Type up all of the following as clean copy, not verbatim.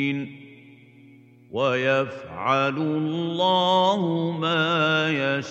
ويفعل الله ما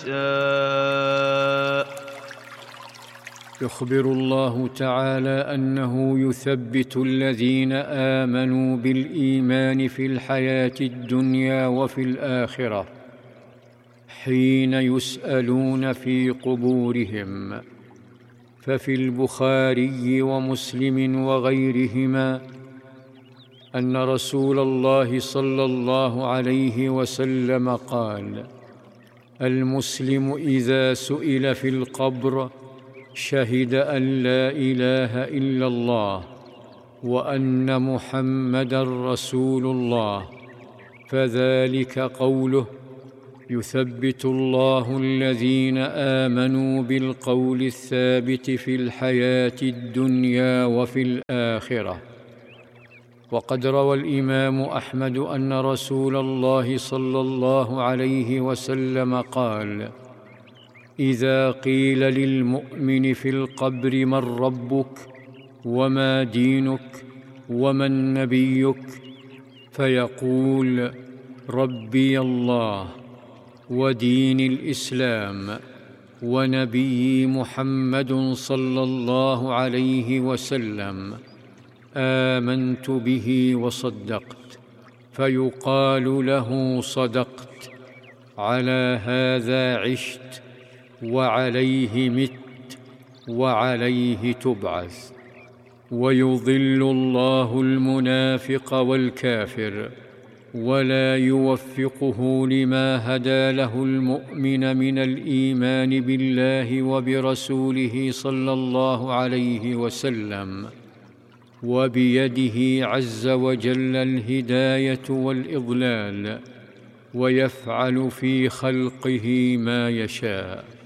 يشاء. يخبر الله تعالى أنه يثبت الذين آمنوا بالإيمان في الحياة الدنيا وفي الآخرة حين يسألون في قبورهم. ففي البخاري ومسلم وغيرهما أن رسول الله صلى الله عليه وسلم قال: المسلم إذا سئل في القبر شهد أن لا إله إلا الله وأن محمدًا رسول الله، فذلك قوله: يثبت الله الذين آمنوا بالقول الثابت في الحياة الدنيا وفي الآخرة. وقد روى الإمام أحمد أن رسول الله صلى الله عليه وسلم قال: إذا قيل للمؤمن في القبر من ربك وما دينك ومن نبيك، فيقول: ربي الله ودين الإسلام ونبي محمد صلى الله عليه وسلم، آمنت به وصدقت. فيقال له: صدقت، على هذا عشت وعليه مت وعليه تبعث. ويضل الله المنافق والكافر ولا يوفقه لما هدى له المؤمن من الإيمان بالله وبرسوله صلى الله عليه وسلم، وبيده عز وجل الهداية والإضلال، ويفعل في خلقه ما يشاء.